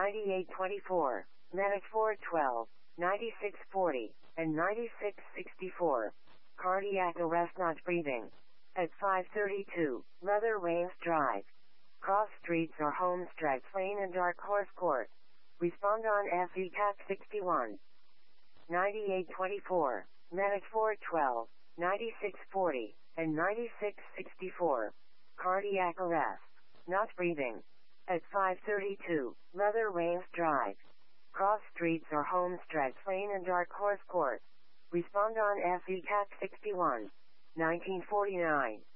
9824, Medic 412, 9640, and 9664. Cardiac arrest not breathing. At 532, Leather Waves Drive. Cross Streets or Homestretch Lane and Dark Horse Court. Respond on FE CAT 61. 9824, Medic 412, 9640, and 9664. Cardiac arrest. Not breathing. At 532, Leather Waves Drive. Cross Streets or Homestretch Lane and Dark Horse Court. Respond on FE CAT 61. 1949.